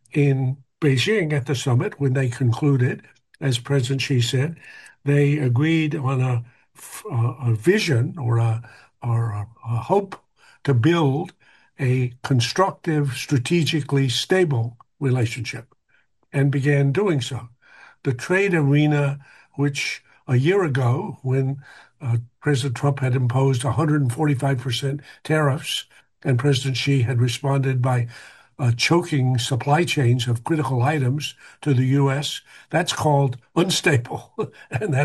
in Beijing at the summit, when they concluded, as President Xi said, they agreed on a vision or a hope to build a constructive, strategically stable relationship and began doing so. The trade arena, which a year ago, when President Trump had imposed 145% tariffs, and President Xi had responded by choking supply chains of critical items to the U.S., that's called unstable. And